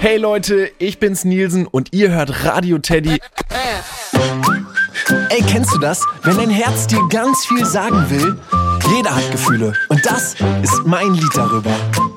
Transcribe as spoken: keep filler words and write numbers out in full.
Hey Leute, ich bin's Nielsen und ihr hört Radio Teddy. Ey, kennst du das? Wenn dein Herz dir ganz viel sagen will? Jeder hat Gefühle und das ist mein Lied darüber.